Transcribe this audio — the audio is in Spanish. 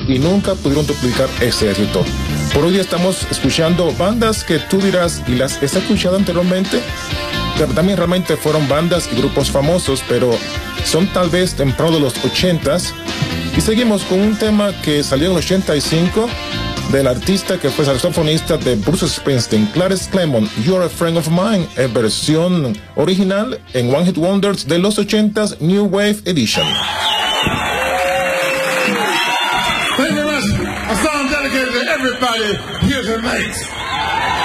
y nunca pudieron duplicar ese éxito. Por hoy estamos escuchando bandas que tú dirás, ¿y las has escuchado anteriormente? También realmente fueron bandas y grupos famosos, pero son tal vez temprano de los 80s. Y seguimos con un tema que salió en el 85 del artista que fue saxofonista de Bruce Springsteen, Clarence Clemons, You're a Friend of Mine, en versión original en One Hit Wonders de los 80s, New Wave Edition. Thank you very much. A song dedicated to everybody here tonight.